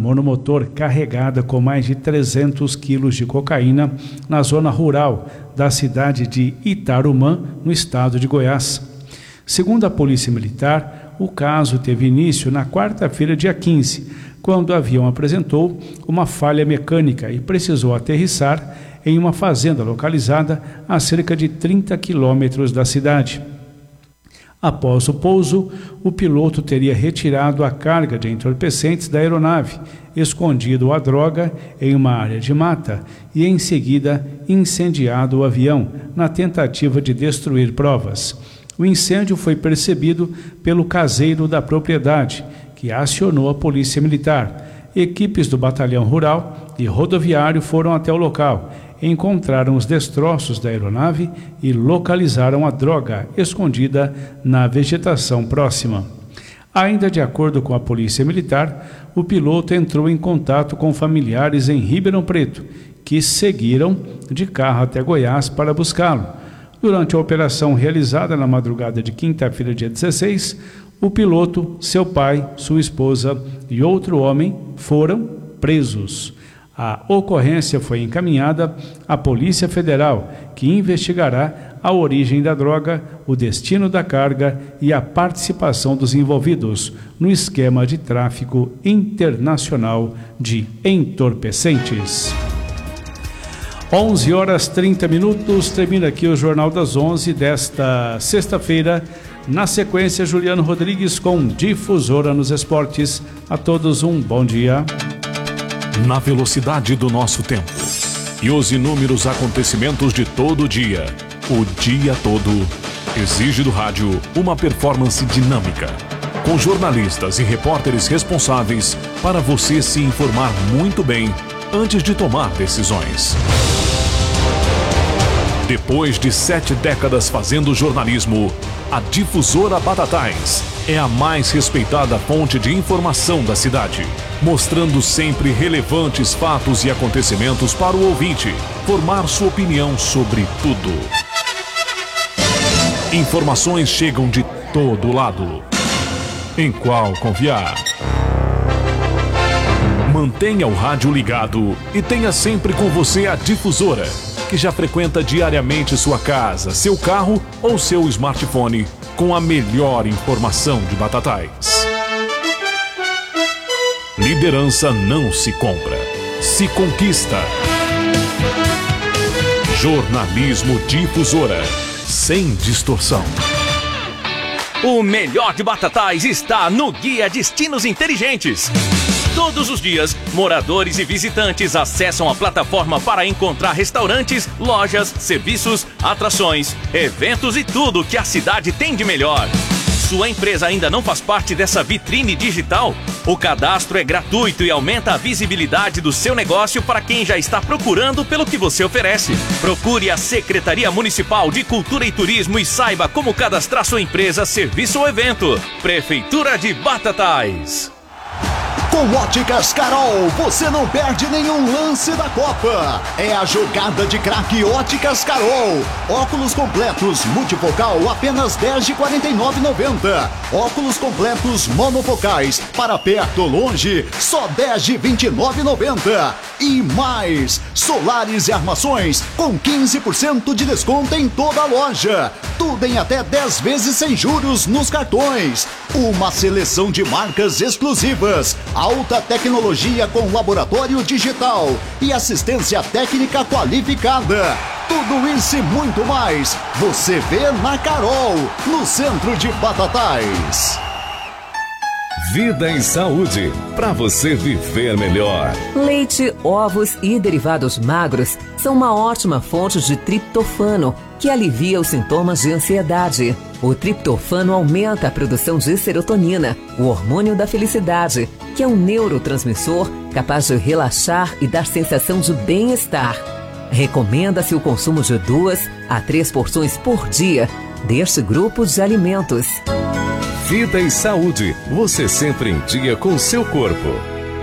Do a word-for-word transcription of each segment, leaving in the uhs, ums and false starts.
monomotor carregada com mais de trezentos quilos de cocaína na zona rural da cidade de Itarumã, no estado de Goiás. Segundo a Polícia Militar, o caso teve início na quarta-feira, dia quinze, quando o avião apresentou uma falha mecânica e precisou aterrissar em uma fazenda localizada a cerca de trinta quilômetros da cidade. Após o pouso, o piloto teria retirado a carga de entorpecentes da aeronave, escondido a droga em uma área de mata e, em seguida, incendiado o avião, na tentativa de destruir provas. O incêndio foi percebido pelo caseiro da propriedade, que acionou a Polícia Militar. Equipes do Batalhão Rural e Rodoviário foram até o local, encontraram os destroços da aeronave e localizaram a droga escondida na vegetação próxima. Ainda de acordo com a Polícia Militar, o piloto entrou em contato com familiares em Ribeirão Preto, que seguiram de carro até Goiás para buscá-lo. Durante a operação realizada na madrugada de quinta-feira, dia dezesseis, o piloto, seu pai, sua esposa e outro homem foram presos. A ocorrência foi encaminhada à Polícia Federal, que investigará a origem da droga, o destino da carga e a participação dos envolvidos no esquema de tráfico internacional de entorpecentes. onze horas e trinta minutos, termina aqui o Jornal das onze desta sexta-feira. Na sequência, Juliano Rodrigues com Difusora nos Esportes. A todos um bom dia. Na velocidade do nosso tempo e os inúmeros acontecimentos de todo dia, o dia todo, exige do rádio uma performance dinâmica, com jornalistas e repórteres responsáveis para você se informar muito bem antes de tomar decisões. Depois de sete décadas fazendo jornalismo, a Difusora Batatais é a mais respeitada fonte de informação da cidade, mostrando sempre relevantes fatos e acontecimentos para o ouvinte formar sua opinião sobre tudo. Informações chegam de todo lado. Em qual confiar? Mantenha o rádio ligado e tenha sempre com você a Difusora, que já frequenta diariamente sua casa, seu carro ou seu smartphone com a melhor informação de Batatais. Liderança não se compra, se conquista. Jornalismo Difusora, sem distorção. O melhor de Batatais está no Guia Destinos Inteligentes. Todos os dias, moradores e visitantes acessam a plataforma para encontrar restaurantes, lojas, serviços, atrações, eventos e tudo que a cidade tem de melhor. Sua empresa ainda não faz parte dessa vitrine digital? O cadastro é gratuito e aumenta a visibilidade do seu negócio para quem já está procurando pelo que você oferece. Procure a Secretaria Municipal de Cultura e Turismo e saiba como cadastrar sua empresa, serviço ou evento. Prefeitura de Batatais. Com Óticas Carol, você não perde nenhum lance da Copa. É a jogada de craque Óticas Carol. Óculos completos multifocal apenas dez de quarenta e nove reais e noventa centavos. Óculos completos monofocais para perto ou longe, só dez de vinte e nove reais e noventa centavos. E mais, solares e armações com quinze por cento de desconto em toda a loja. Tudo em até dez vezes sem juros nos cartões. Uma seleção de marcas exclusivas. Alta tecnologia com laboratório digital e assistência técnica qualificada. Tudo isso e muito mais você vê na Carol, no centro de Batatais. Vida e saúde, para você viver melhor. Leite, ovos e derivados magros são uma ótima fonte de triptofano, que alivia os sintomas de ansiedade. O triptofano aumenta a produção de serotonina, o hormônio da felicidade, que é um neurotransmissor capaz de relaxar e dar sensação de bem-estar. Recomenda-se o consumo de duas a três porções por dia deste grupo de alimentos. Vida e saúde, você sempre em dia com seu corpo.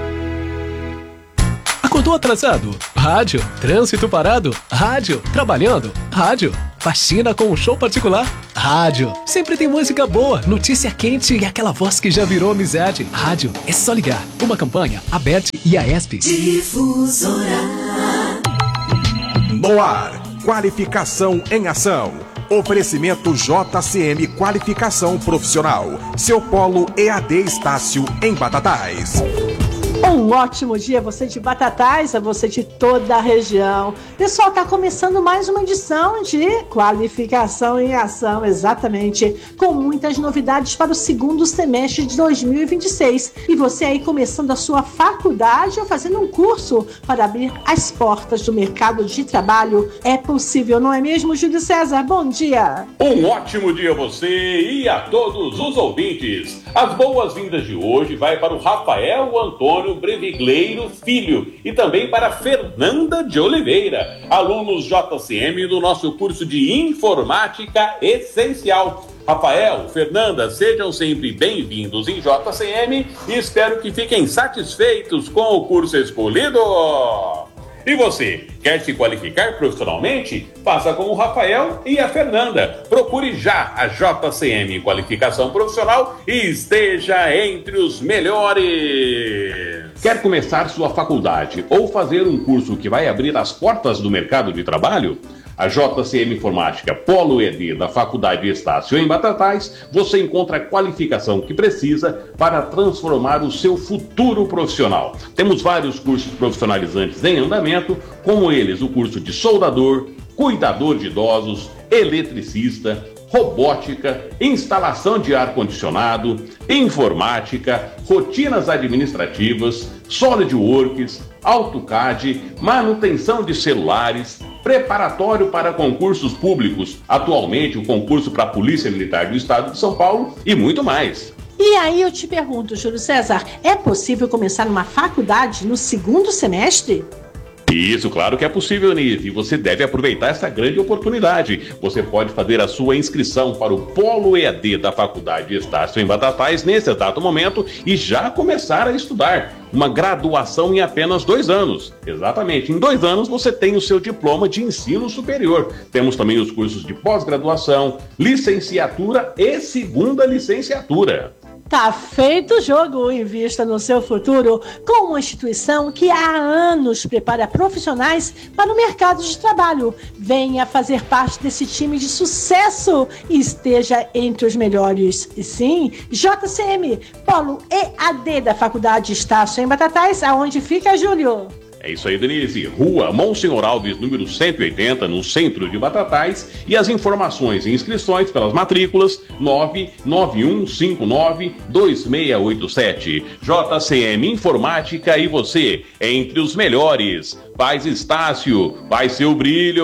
Acordou atrasado? Rádio. Trânsito parado? Rádio. Trabalhando? Rádio. Faxina com um show particular? Rádio. Sempre tem música boa, notícia quente e aquela voz que já virou amizade. Rádio, é só ligar. Uma campanha, Aberte e a ESP. Difusora. No ar, Qualificação em Ação. Oferecimento J C M Qualificação Profissional. Seu polo E A D Estácio em Batatais. Um ótimo dia a você de Batatais, a você de toda a região. Pessoal, está começando mais uma edição de Qualificação em Ação, exatamente, com muitas novidades para o segundo semestre de dois mil e vinte e seis. E você aí começando a sua faculdade ou fazendo um curso para abrir as portas do mercado de trabalho, é possível, não é mesmo, Júlio César? Bom dia! Um ótimo dia a você e a todos os ouvintes. As boas-vindas de hoje vai para o Rafael Antônio Brevigleiro Filho e também para Fernanda de Oliveira, alunos J C M do nosso curso de Informática Essencial. Rafael, Fernanda, sejam sempre bem-vindos em J C M e espero que fiquem satisfeitos com o curso escolhido. E você, quer se qualificar profissionalmente? Faça como o Rafael e a Fernanda. Procure já a J C M Qualificação Profissional e esteja entre os melhores. Quer começar sua faculdade ou fazer um curso que vai abrir as portas do mercado de trabalho? A J C M Informática Polo E A D da Faculdade Estácio em Batatais, você encontra a qualificação que precisa para transformar o seu futuro profissional. Temos vários cursos profissionalizantes em andamento, como eles o curso de soldador, cuidador de idosos, eletricista, robótica, instalação de ar-condicionado, informática, rotinas administrativas, SolidWorks, AutoCAD, manutenção de celulares, preparatório para concursos públicos, atualmente o concurso para a Polícia Militar do Estado de São Paulo e muito mais. E aí eu te pergunto, Júlio César, é possível começar uma faculdade no segundo semestre? Isso, claro que é possível, Nise, e você deve aproveitar essa grande oportunidade. Você pode fazer a sua inscrição para o Polo E A D da Faculdade Estácio em Batatais nesse exato momento e já começar a estudar. Uma graduação em apenas dois anos. Exatamente, em dois anos você tem o seu diploma de ensino superior. Temos também os cursos de pós-graduação, licenciatura e segunda licenciatura. Tá feito o jogo, invista no seu futuro com uma instituição que há anos prepara profissionais para o mercado de trabalho. Venha fazer parte desse time de sucesso e esteja entre os melhores. E sim, J C M, Polo E A D da Faculdade Estácio em Batatais, aonde fica, Júlio? É isso aí, Denise. Rua Monsenhor Alves, número cento e oitenta, no centro de Batatais. E as informações e inscrições pelas matrículas nove nove um cinco nove dois seis oito sete. J C M Informática e você, entre os melhores. Paz Estácio, vai seu brilho.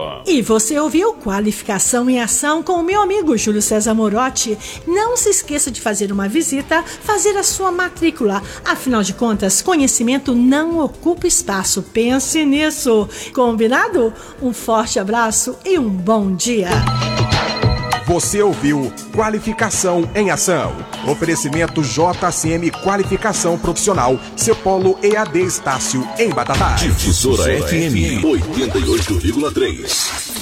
E você ouviu Qualificação em Ação com o meu amigo Júlio César Morotti. Não se esqueça de fazer uma visita, fazer a sua matrícula. Afinal de contas, conhecimento não ocupa espaço. Pense nisso. Combinado? Um forte abraço e um bom dia. Você ouviu Qualificação em Ação. Oferecimento J C M Qualificação Profissional. Seu polo E A D Estácio em Batatais. Difusora F M oitenta e oito vírgula três.